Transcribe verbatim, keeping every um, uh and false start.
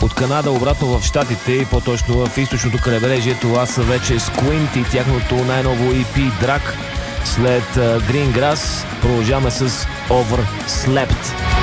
От Канада обратно в Щатите и по-точно в източното крайбрежие, това са вече Squint и тяхното най-ново и пи Drag. След uh, Green Grass продължаваме с Overslept.